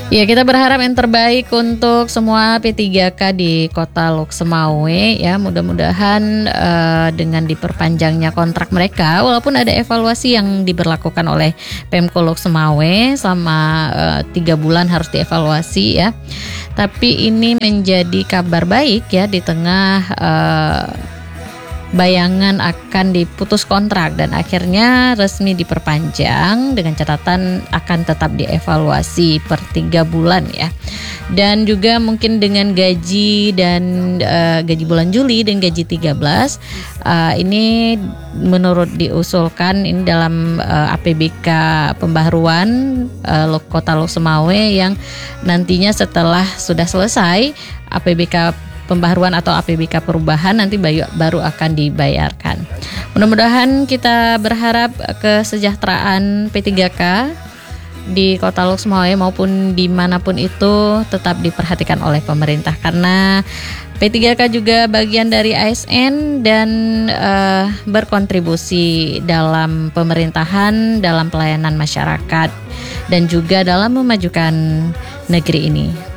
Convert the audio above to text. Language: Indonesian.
Ya, kita berharap yang terbaik untuk semua P3K di Kota Lok Semawe ya. Mudah-mudahan dengan diperpanjangnya kontrak mereka, walaupun ada evaluasi yang diberlakukan oleh Pemko Lok Semawe selama 3 bulan harus dievaluasi ya. Tapi ini menjadi kabar baik ya di tengah bayangan akan diputus kontrak dan akhirnya resmi diperpanjang dengan catatan akan tetap dievaluasi per 3 bulan ya. Dan juga mungkin dengan gaji dan gaji bulan Juli dan gaji 13 ini menurut diusulkan ini dalam APBK pembaharuan Kota Lok Semawe yang nantinya setelah sudah selesai APBK pembaharuan atau APBK perubahan nanti baru akan dibayarkan. Mudah-mudahan kita berharap kesejahteraan P3K di Kota Lok Semawe maupun dimanapun itu tetap diperhatikan oleh pemerintah, karena P3K juga bagian dari ASN dan berkontribusi dalam pemerintahan, dalam pelayanan masyarakat dan juga dalam memajukan negeri ini.